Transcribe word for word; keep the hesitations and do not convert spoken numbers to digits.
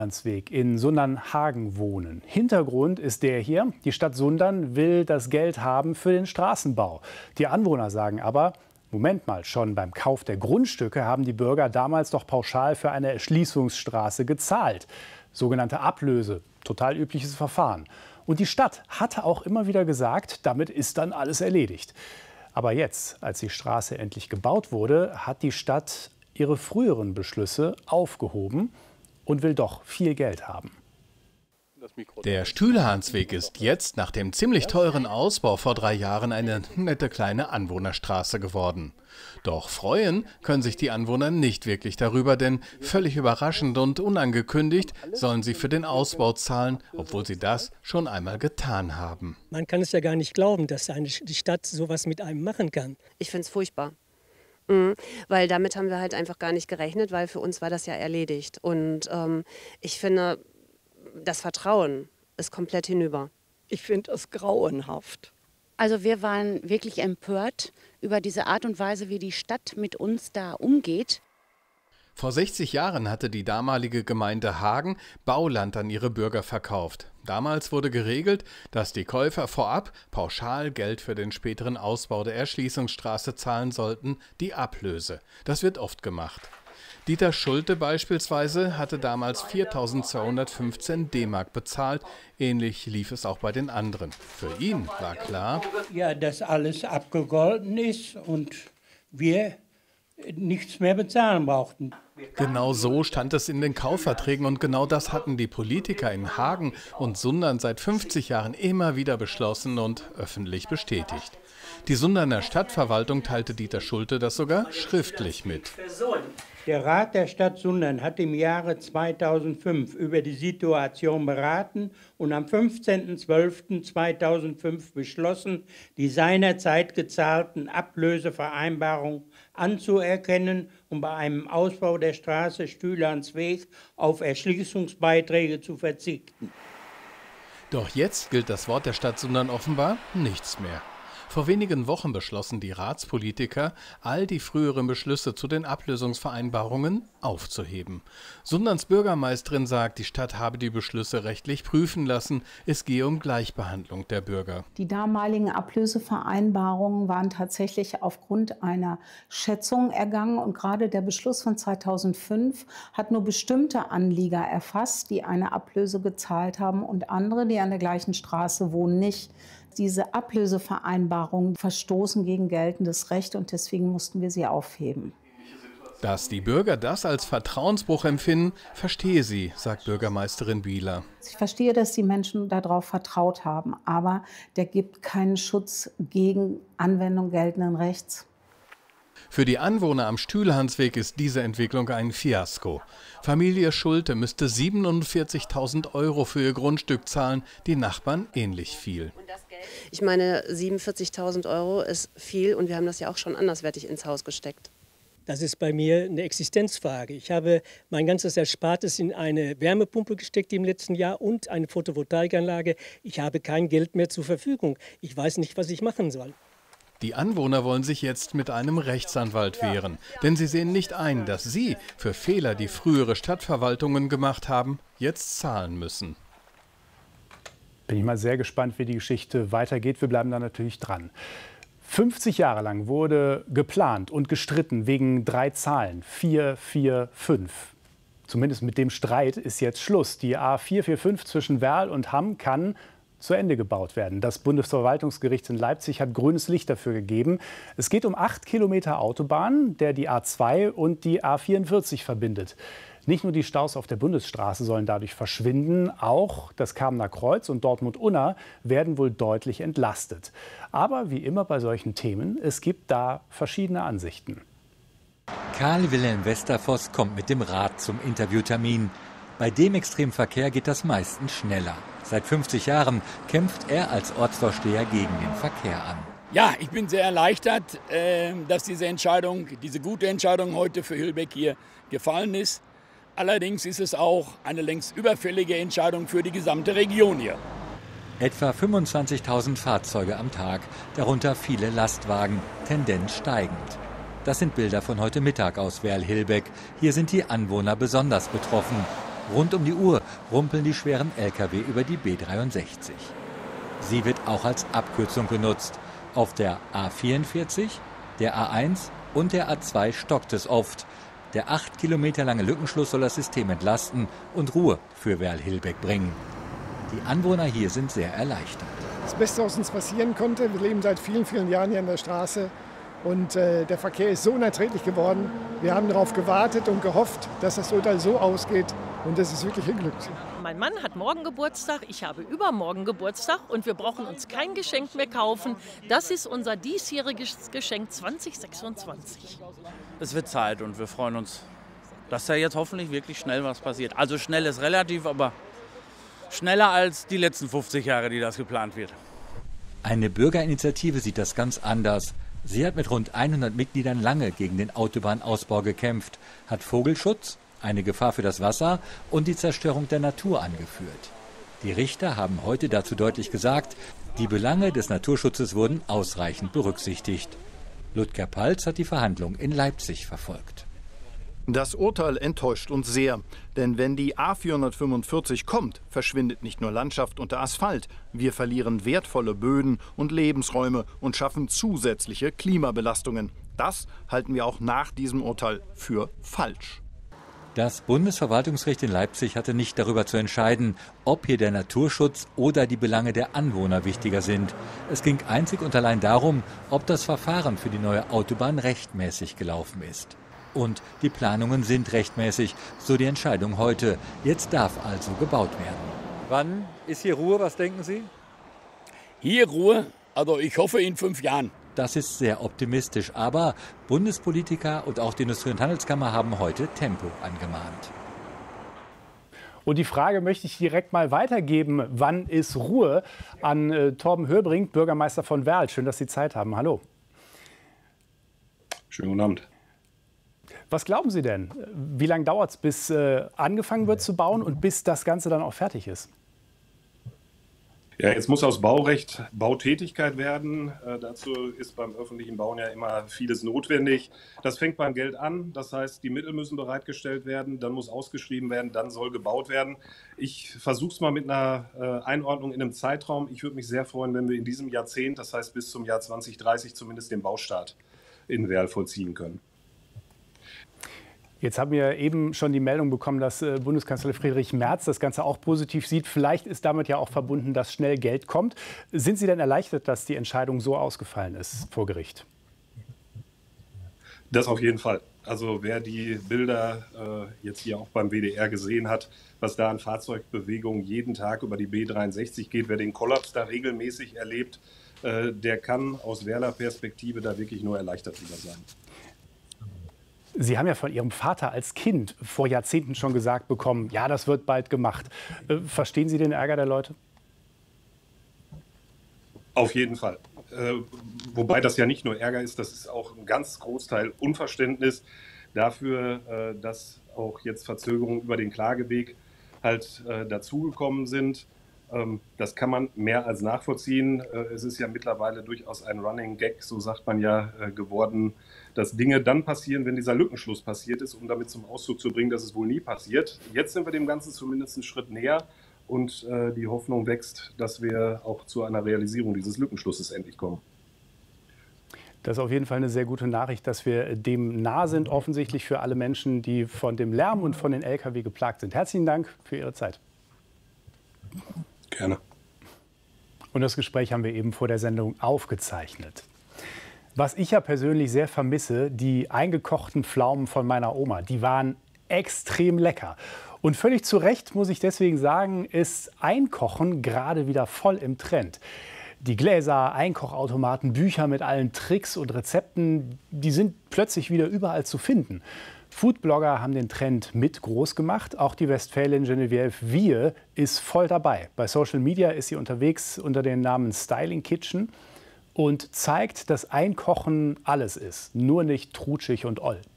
Weg in Sundernhagen wohnen. Hintergrund ist der hier. Die Stadt Sundern will das Geld haben für den Straßenbau. Die Anwohner sagen aber, Moment mal, schon beim Kauf der Grundstücke haben die Bürger damals doch pauschal für eine Erschließungsstraße gezahlt. Sogenannte Ablöse, total übliches Verfahren. Und die Stadt hatte auch immer wieder gesagt, damit ist dann alles erledigt. Aber jetzt, als die Straße endlich gebaut wurde, hat die Stadt ihre früheren Beschlüsse aufgehoben und will doch viel Geld haben. Der Stühlehansweg ist jetzt nach dem ziemlich teuren Ausbau vor drei Jahren eine nette kleine Anwohnerstraße geworden. Doch freuen können sich die Anwohner nicht wirklich darüber, denn völlig überraschend und unangekündigt sollen sie für den Ausbau zahlen, obwohl sie das schon einmal getan haben. Man kann es ja gar nicht glauben, dass eine, die Stadt sowas mit einem machen kann. Ich finde es furchtbar. Mhm, weil damit haben wir halt einfach gar nicht gerechnet, weil für uns war das ja erledigt. Und ähm, ich finde, das Vertrauen ist komplett hinüber. Ich finde es grauenhaft. Also wir waren wirklich empört über diese Art und Weise, wie die Stadt mit uns da umgeht. Vor sechzig Jahren hatte die damalige Gemeinde Hagen Bauland an ihre Bürger verkauft. Damals wurde geregelt, dass die Käufer vorab pauschal Geld für den späteren Ausbau der Erschließungsstraße zahlen sollten, die Ablöse. Das wird oft gemacht. Dieter Schulte beispielsweise hatte damals viertausendzweihundertfünfzehn D-Mark bezahlt. Ähnlich lief es auch bei den anderen. Für ihn war klar, ja, dass alles abgegolten ist und wir nichts mehr bezahlen brauchten. Genau so stand es in den Kaufverträgen und genau das hatten die Politiker in Hagen und Sundern seit fünfzig Jahren immer wieder beschlossen und öffentlich bestätigt. Die Sunderner Stadtverwaltung teilte Dieter Schulte das sogar schriftlich mit. Der Rat der Stadt Sundern hat im Jahre zweitausendfünf über die Situation beraten und am fünfzehnten zwölften zweitausendfünf beschlossen, die seinerzeit gezahlten Ablösevereinbarungen anzuerkennen und bei einem Ausbau der Straße Stühlehansweg auf Erschließungsbeiträge zu verzichten. Doch jetzt gilt das Wort der Stadt Sundern offenbar nichts mehr. Vor wenigen Wochen beschlossen die Ratspolitiker, all die früheren Beschlüsse zu den Ablösungsvereinbarungen aufzuheben. Sunderns Bürgermeisterin sagt, die Stadt habe die Beschlüsse rechtlich prüfen lassen. Es gehe um Gleichbehandlung der Bürger. Die damaligen Ablösevereinbarungen waren tatsächlich aufgrund einer Schätzung ergangen. Und gerade der Beschluss von zweitausendfünf hat nur bestimmte Anlieger erfasst, die eine Ablöse gezahlt haben und andere, die an der gleichen Straße wohnen, nicht. Diese Ablösevereinbarungen verstoßen gegen geltendes Recht und deswegen mussten wir sie aufheben. Dass die Bürger das als Vertrauensbruch empfinden, verstehe sie, sagt Bürgermeisterin Bieler. Ich verstehe, dass die Menschen darauf vertraut haben, aber der gibt keinen Schutz gegen Anwendung geltenden Rechts. Für die Anwohner am Stühlehansweg ist diese Entwicklung ein Fiasko. Familie Schulte müsste siebenundvierzigtausend Euro für ihr Grundstück zahlen, die Nachbarn ähnlich viel. Ich meine, siebenundvierzigtausend Euro ist viel und wir haben das ja auch schon anderswertig ins Haus gesteckt. Das ist bei mir eine Existenzfrage. Ich habe mein ganzes Erspartes in eine Wärmepumpe gesteckt im letzten Jahr und eine Photovoltaikanlage. Ich habe kein Geld mehr zur Verfügung. Ich weiß nicht, was ich machen soll. Die Anwohner wollen sich jetzt mit einem Rechtsanwalt wehren, denn sie sehen nicht ein, dass sie für Fehler, die frühere Stadtverwaltungen gemacht haben, jetzt zahlen müssen. Bin ich mal sehr gespannt, wie die Geschichte weitergeht. Wir bleiben da natürlich dran. fünfzig Jahre lang wurde geplant und gestritten wegen drei Zahlen, vier vier fünf. Zumindest mit dem Streit ist jetzt Schluss. Die A vier vier fünf zwischen Werl und Hamm kann zu Ende gebaut werden. Das Bundesverwaltungsgericht in Leipzig hat grünes Licht dafür gegeben. Es geht um acht Kilometer Autobahn, der die A zwei und die A vierundvierzig verbindet. Nicht nur die Staus auf der Bundesstraße sollen dadurch verschwinden, auch das Kamener Kreuz und Dortmund-Unna werden wohl deutlich entlastet. Aber wie immer bei solchen Themen, es gibt da verschiedene Ansichten. Karl-Wilhelm Westervoss kommt mit dem Rad zum Interviewtermin. Bei dem Extremverkehr geht das meistens schneller. Seit fünfzig Jahren kämpft er als Ortsvorsteher gegen den Verkehr an. Ja, ich bin sehr erleichtert, dass diese Entscheidung, diese gute Entscheidung heute für Hillbeck hier gefallen ist. Allerdings ist es auch eine längst überfällige Entscheidung für die gesamte Region hier. Etwa fünfundzwanzigtausend Fahrzeuge am Tag, darunter viele Lastwagen, Tendenz steigend. Das sind Bilder von heute Mittag aus Werl-Hillbeck. Hier sind die Anwohner besonders betroffen. Rund um die Uhr rumpeln die schweren L K W über die B dreiundsechzig. Sie wird auch als Abkürzung genutzt. Auf der A vierundvierzig, der A eins und der A zwei stockt es oft. Der acht Kilometer lange Lückenschluss soll das System entlasten und Ruhe für Werl-Hilbeck bringen. Die Anwohner hier sind sehr erleichtert. Das Beste, was uns passieren konnte, wir leben seit vielen, vielen Jahren hier an der Straße und äh, der Verkehr ist so unerträglich geworden. Wir haben darauf gewartet und gehofft, dass das Urteil so ausgeht und das ist wirklich geglückt. Mein Mann hat morgen Geburtstag, ich habe übermorgen Geburtstag und wir brauchen uns kein Geschenk mehr kaufen. Das ist unser diesjähriges Geschenk zwanzig sechsundzwanzig. Es wird Zeit und wir freuen uns, dass da jetzt hoffentlich wirklich schnell was passiert. Also schnell ist relativ, aber schneller als die letzten fünfzig Jahre, die das geplant wird. Eine Bürgerinitiative sieht das ganz anders. Sie hat mit rund hundert Mitgliedern lange gegen den Autobahnausbau gekämpft, hat Vogelschutz, eine Gefahr für das Wasser und die Zerstörung der Natur angeführt. Die Richter haben heute dazu deutlich gesagt, die Belange des Naturschutzes wurden ausreichend berücksichtigt. Ludger Paltz hat die Verhandlung in Leipzig verfolgt. Das Urteil enttäuscht uns sehr, denn wenn die A vierhundertfünfundvierzig kommt, verschwindet nicht nur Landschaft unter Asphalt. Wir verlieren wertvolle Böden und Lebensräume und schaffen zusätzliche Klimabelastungen. Das halten wir auch nach diesem Urteil für falsch. Das Bundesverwaltungsgericht in Leipzig hatte nicht darüber zu entscheiden, ob hier der Naturschutz oder die Belange der Anwohner wichtiger sind. Es ging einzig und allein darum, ob das Verfahren für die neue Autobahn rechtmäßig gelaufen ist. Und die Planungen sind rechtmäßig, so die Entscheidung heute. Jetzt darf also gebaut werden. Wann ist hier Ruhe, was denken Sie? Hier Ruhe, also ich hoffe in fünf Jahren. Das ist sehr optimistisch, aber Bundespolitiker und auch die Industrie- und Handelskammer haben heute Tempo angemahnt. Und die Frage möchte ich direkt mal weitergeben. Wann ist Ruhe? An äh, Torben Höbrink, Bürgermeister von Werl. Schön, dass Sie Zeit haben. Hallo. Schönen guten Abend. Was glauben Sie denn? Wie lange dauert es, bis äh, angefangen wird zu bauen und bis das Ganze dann auch fertig ist? Ja, jetzt muss aus Baurecht Bautätigkeit werden. Äh, dazu ist beim öffentlichen Bauen ja immer vieles notwendig. Das fängt beim Geld an. Das heißt, die Mittel müssen bereitgestellt werden, dann muss ausgeschrieben werden, dann soll gebaut werden. Ich versuche es mal mit einer äh, Einordnung in einem Zeitraum. Ich würde mich sehr freuen, wenn wir in diesem Jahrzehnt, das heißt bis zum Jahr zwanzig dreißig, zumindest den Baustart in Werl vollziehen können. Jetzt haben wir eben schon die Meldung bekommen, dass äh, Bundeskanzler Friedrich Merz das Ganze auch positiv sieht. Vielleicht ist damit ja auch verbunden, dass schnell Geld kommt. Sind Sie denn erleichtert, dass die Entscheidung so ausgefallen ist vor Gericht? Das auf jeden Fall. Also wer die Bilder äh, jetzt hier auch beim W D R gesehen hat, was da an Fahrzeugbewegungen jeden Tag über die B dreiundsechzig geht, wer den Kollaps da regelmäßig erlebt, äh, der kann aus Werler Perspektive da wirklich nur erleichtert drüber sein. Sie haben ja von Ihrem Vater als Kind vor Jahrzehnten schon gesagt bekommen, ja, das wird bald gemacht. Äh, verstehen Sie den Ärger der Leute? Auf jeden Fall. Äh, wobei das ja nicht nur Ärger ist, das ist auch ein ganz Großteil Unverständnis dafür, äh, dass auch jetzt Verzögerungen über den Klageweg halt äh, dazugekommen sind. Ähm, das kann man mehr als nachvollziehen. Äh, es ist ja mittlerweile durchaus ein Running Gag, so sagt man ja, äh, geworden, dass Dinge dann passieren, wenn dieser Lückenschluss passiert ist, um damit zum Ausdruck zu bringen, dass es wohl nie passiert. Jetzt sind wir dem Ganzen zumindest einen Schritt näher und äh, die Hoffnung wächst, dass wir auch zu einer Realisierung dieses Lückenschlusses endlich kommen. Das ist auf jeden Fall eine sehr gute Nachricht, dass wir dem nah sind, offensichtlich für alle Menschen, die von dem Lärm und von den L K W geplagt sind. Herzlichen Dank für Ihre Zeit. Gerne. Und das Gespräch haben wir eben vor der Sendung aufgezeichnet. Was ich ja persönlich sehr vermisse, die eingekochten Pflaumen von meiner Oma, die waren extrem lecker. Und völlig zu Recht, muss ich deswegen sagen, ist Einkochen gerade wieder voll im Trend. Die Gläser, Einkochautomaten, Bücher mit allen Tricks und Rezepten, die sind plötzlich wieder überall zu finden. Foodblogger haben den Trend mit groß gemacht. Auch die Westfälin Geneviève Wier ist voll dabei. Bei Social Media ist sie unterwegs unter dem Namen Styling Kitchen und zeigt, dass Einkochen alles ist, nur nicht trutschig und oll.